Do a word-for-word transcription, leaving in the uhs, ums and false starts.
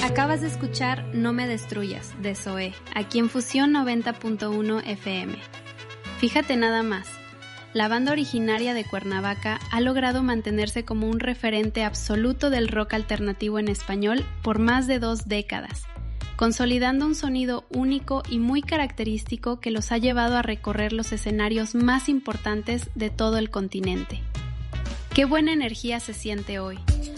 Acabas de escuchar No me destruyas, de Zoé, aquí en Fusión noventa punto uno F M. Fíjate nada más, la banda originaria de Cuernavaca ha logrado mantenerse como un referente absoluto del rock alternativo en español por más de dos décadas, consolidando un sonido único y muy característico que los ha llevado a recorrer los escenarios más importantes de todo el continente. ¡Qué buena energía se siente hoy!